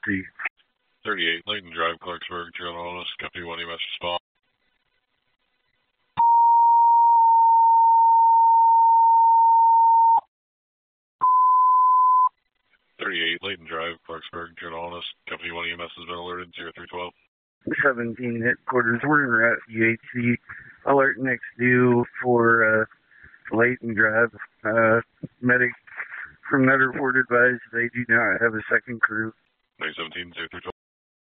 See. 38, Layton Drive, Clarksburg, Journal Honest, Company 1 EMS response. 38, Layton Drive, Clarksburg, Journal Honest, Company 1 EMS has been alerted, 0312. 17 headquarters, we're en route UHC. Alert next due for Layton Drive. Medic from Nutter Ford advised they do not have a second crew. 917, 0312.